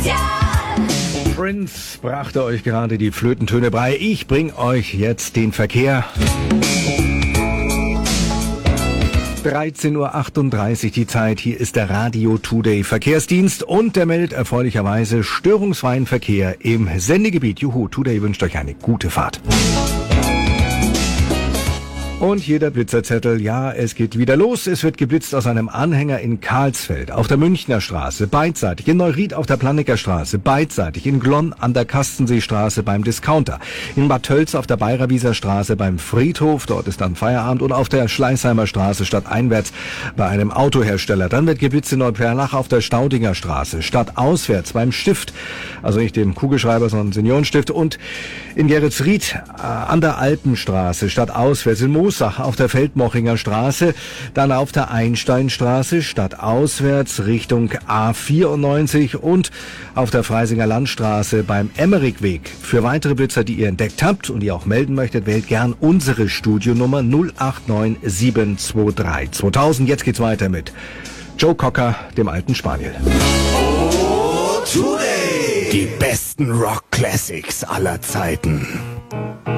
Prince brachte euch gerade die Flötentöne bei. Ich bring euch jetzt den Verkehr. 13:38 Uhr die Zeit. Hier ist der Radio Today Verkehrsdienst und der meldet erfreulicherweise störungsfreien Verkehr im Sendegebiet. Juhu, Today wünscht euch eine gute Fahrt. Und hier der Blitzerzettel. Ja, es geht wieder los. Es wird geblitzt aus einem Anhänger in Karlsfeld, auf der Münchner Straße, beidseitig, in Neuried auf der Planniker Straße, beidseitig, in Glonn an der Kastenseestraße beim Discounter, in Bad Tölz auf der Bayerwieser Straße beim Friedhof, dort ist dann Feierabend, und auf der Schleißheimer Straße stadteinwärts bei einem Autohersteller. Dann wird geblitzt in Neuperlach auf der Staudinger Straße, stadtauswärts beim Stift, also nicht dem Kugelschreiber, sondern Seniorenstift, und in Geretsried an der Alpenstraße, stadtauswärts, in Moosach auf der Feldmochinger Straße, dann auf der Einsteinstraße, stadtauswärts Richtung A94 und auf der Freisinger Landstraße beim Emmerichweg. Für weitere Blitzer, die ihr entdeckt habt und ihr auch melden möchtet, wählt gern unsere Studionummer 089 723 2000. Jetzt geht's weiter mit Joe Cocker, dem alten Spaniel. Oh, Today! Die besten Rock-Classics aller Zeiten.